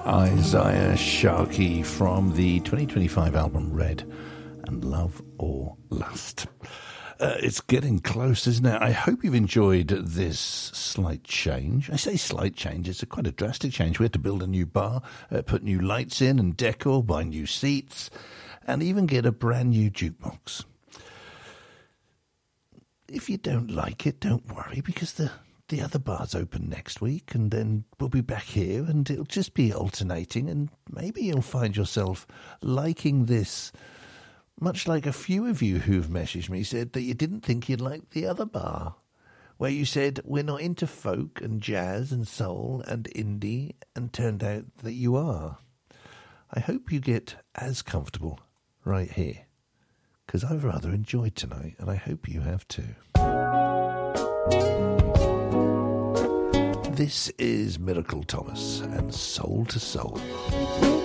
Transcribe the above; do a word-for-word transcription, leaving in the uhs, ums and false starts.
Isaiah Sharkey from the twenty twenty-five album Red and Love or Lust. Uh, it's getting close, isn't it? I hope you've enjoyed this slight change. I say slight change, it's a quite a drastic change. We had to build a new bar, uh, put new lights in and decor, buy new seats, and even get a brand new jukebox. If you don't like it, don't worry, because the The other bar's open next week, and then we'll be back here, and it'll just be alternating, and maybe you'll find yourself liking this, much like a few of you who've messaged me said that you didn't think you'd like the other bar, where you said, we're not into folk and jazz and soul and indie, and turned out that you are. I hope you get as comfortable right here, because I've rather enjoyed tonight, and I hope you have too. This is Miracle Thomas and Soul to Soul.